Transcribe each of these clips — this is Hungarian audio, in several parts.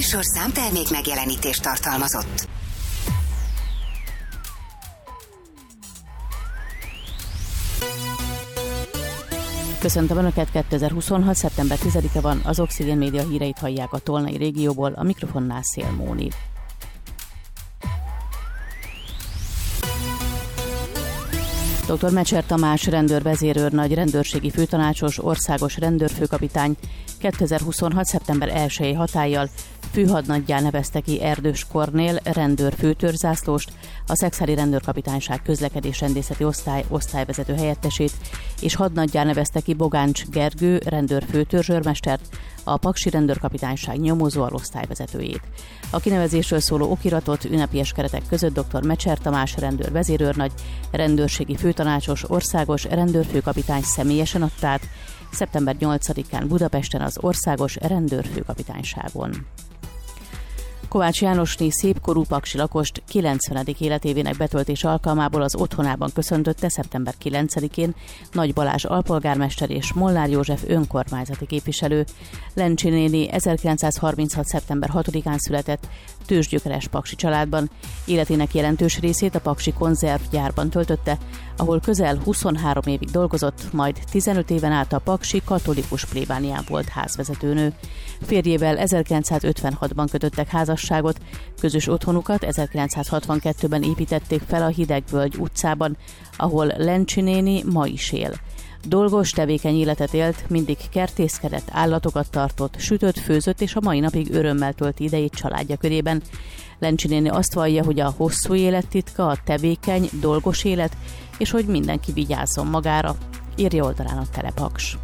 műsor számtermék megjelenítést tartalmazott. Köszöntöm Önöket, 2026. szeptember 10-e van, az Oxigén Média híreit hallják a Tolnai régióból, a mikrofonnál Szél Móni. Dr. Mecser Tamás rendőrvezérőrnagy, rendőrségi főtanácsos, országos rendőrfőkapitány 2026. szeptember 1-i hatállyal főhadnaggyá nevezte ki Erdős Kornél rendőrfőtörzsászlóst, a Szexádi Rendőrkapitányság közlekedés-rendészeti osztályvezető helyettesét, és hadnaggyá nevezte ki Bogáncs Gergő rendőrfőtörzsőrmestert, a Paksi Rendőrkapitányság nyomozóalosztályvezetőjét. A kinevezésről szóló okiratot ünnepélyes keretek között dr. Mecser Tamás rendőrvezérőrnagy, rendőrségi főtanácsos, országos rendőrfőkapitány személyesen adta át szeptember 8-án Budapesten az országos rendőrfőkapitányságon. Kovács Jánosné szépkorú paksi lakost 90. életévének betöltése alkalmából az otthonában köszöntötte szeptember 9-én Nagy Balázs alpolgármester és Molnár József önkormányzati képviselő. Lencsi néni 1936. szeptember 6-án született tőzsgyökeres paksi családban. Életének jelentős részét a paksi konzervgyárban töltötte, ahol közel 23 évig dolgozott, majd 15 éven át a paksi katolikus plébánián volt házvezetőnő. Férjével 1956-ban kötöttek házasságot, közös otthonukat 1962-ben építették fel a Hidegvölgy utcában, ahol Lencsi néni ma is él. Dolgos, tevékeny életet élt, mindig kertészkedett, állatokat tartott, sütött, főzött, és a mai napig örömmel tölti idejét családja körében. Lencsi néni azt vallja, hogy a hosszú élet titka a tevékeny, dolgos élet, és hogy mindenki vigyázzon magára, írja oldalán a Telepaks.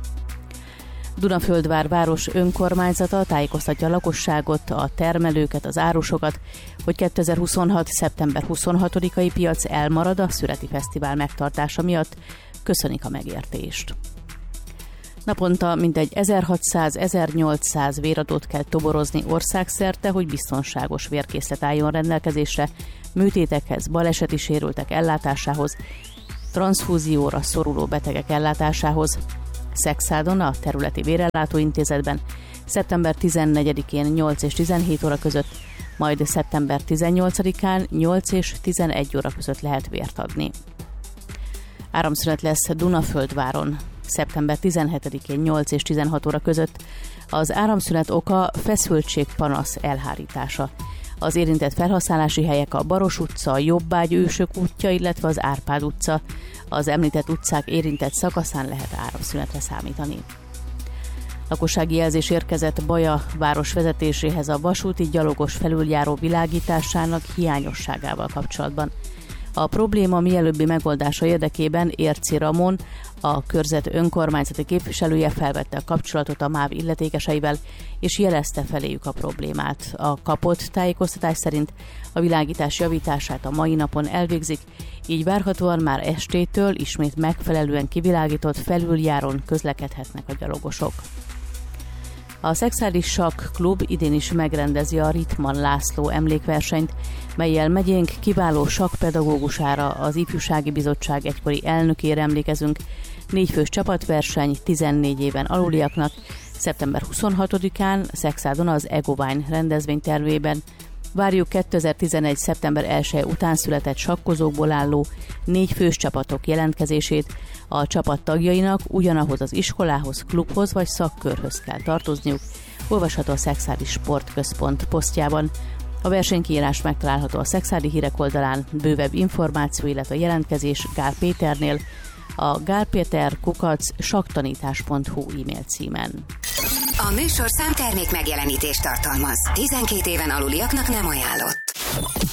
Dunaföldvár város önkormányzata tájékoztatja a lakosságot, a termelőket, az árusokat, hogy 2026. szeptember 26-ai piac elmarad a Szüreti Fesztivál megtartása miatt, köszönik a megértést. Naponta mintegy 1600-1800 véradót kell toborozni országszerte, hogy biztonságos vérkészlet álljon rendelkezésre, műtétekhez, baleseti sérültek ellátásához, transzfúzióra szoruló betegek ellátásához. Szexádon, a területi vérellátóintézetben szeptember 14-én 8 és 17 óra között, majd szeptember 18-án 8 és 11 óra között lehet vért adni. Áramszünet lesz Dunaföldváron szeptember 17-én 8 és 16 óra között. Az áramszünet oka feszültségpanasz elhárítása. Az érintett felhasználási helyek a Baros utca, a Jobbágy ősök útja, illetve az Árpád utca. Az említett utcák érintett szakaszán lehet áramszünetre számítani. Lakossági jelzés érkezett Baja város vezetéséhez a vasúti gyalogos felüljáró világításának hiányosságával kapcsolatban. A probléma mielőbbi megoldása érdekében Érci Ramon, a körzet önkormányzati képviselője felvette a kapcsolatot a MÁV illetékeseivel, és jelezte feléjük a problémát. A kapott tájékoztatás szerint a világítás javítását a mai napon elvégzik, így várhatóan már estétől ismét megfelelően kivilágított felüljáron közlekedhetnek a gyalogosok. A Szexádi Sakk Klub idén is megrendezi a Ritman László emlékversenyt, mellyel megyénk kiváló sakkpedagógusára, az Ifjúsági Bizottság egykori elnökére emlékezünk. 4 fős csapatverseny 14 éven aluliaknak, szeptember 26-án Szexádon az Egovine rendezvénytermében. Várjuk 2011. szeptember 1 után született sakkozókból álló 4 fős csapatok jelentkezését. A csapat tagjainak ugyanahoz az iskolához, klubhoz vagy szakkörhöz kell tartozniuk, olvasható a Szexádi Sportközpont posztjában. A versenykiírás megtalálható a Szexádi hírek oldalán, bővebb információ, illetve jelentkezés Gál Péternél, a gálpéter@sakktanítás.hu e-mail címen. A műsor számtermék megjelenítést tartalmaz. 12 éven aluliaknak nem ajánlott.